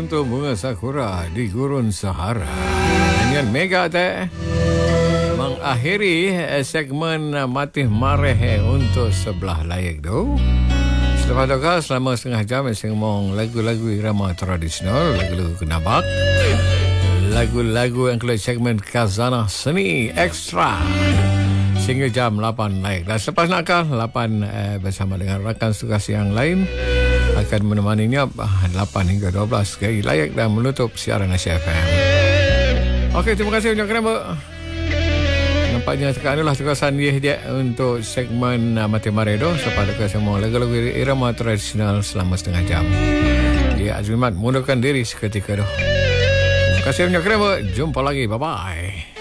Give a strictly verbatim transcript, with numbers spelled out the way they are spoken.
untuk bunga sakura di gurun Sahara. Nyanyian Mega teh mengakhiri eh, segmen uh, Matih Mareh eh, untuk sebelah layak tu. Selepas itu selama setengah jam saya ngomong lagu-lagu irama tradisional, lagu-lagu kenabak, lagu-lagu yang keluar segmen Khazanah Seni Ekstra sehingga jam lapan naik. Dan selepas nakal lapan eh, bersama dengan rakan tugas yang lain akan menemaninya lapan hingga dua belas kali layak dan menutup siaran Asia F M. Okey, terima kasih ucapkan nama. Nampaknya sekarang inilah tugasan dia, dia untuk segmen uh, Mati Maredo. Selepas itu semua lagu-lagu irama tradisional selama setengah jam. Dia Azmimat mundurkan diri seketika tu. Terima kasih ucapkan nama. Jumpa lagi. Bye-bye.